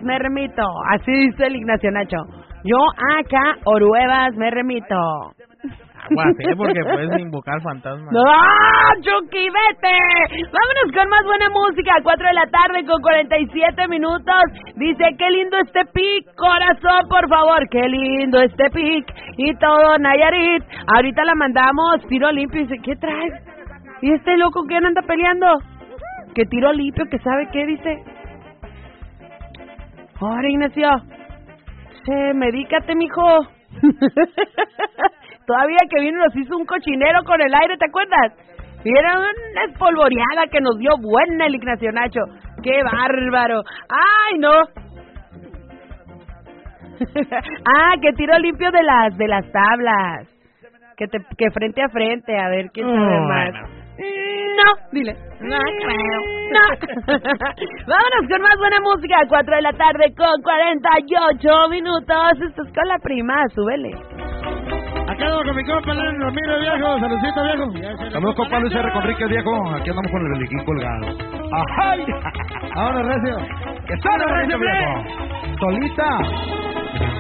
me remito. Así dice el Ignacio Nacho. Yo acá, Oruebas, me remito. Aguante, porque puedes invocar fantasmas. ¡No, Chucky, vete! Vámonos con más buena música. 4 de la tarde con 47 minutos. Dice, qué lindo este pic, corazón, por favor. Qué lindo este pic. Y todo, Nayarit. Ahorita la mandamos, tiro limpio. Y dice, ¿qué traes? ¿Y este loco que anda peleando? Que tiro limpio, que sabe qué, dice. Ahora, Ignacio. Medícate, mijo. Todavía que vino nos hizo un cochinero con el aire, ¿te acuerdas? Y era una espolvoreada que nos dio buena el Ignacio Nacho. ¡Qué bárbaro! ¡Ay, no! Que tiro limpio de las tablas. Que frente a frente, a ver quién sabe más. No, dile. No creo. No. Vámonos con más buena música. 4 de la tarde con 48 minutos. Estás con la prima, súbele. Acá con mi compa Luis Ramírez, viejo. Saludcito, viejo. Saludos, compa Luis R. Conríquez, viejo. Aquí andamos con el beliquín colgado. ¡Ajay! Ahora, Recio. ¡Que sale, Recio, viejo! Solita.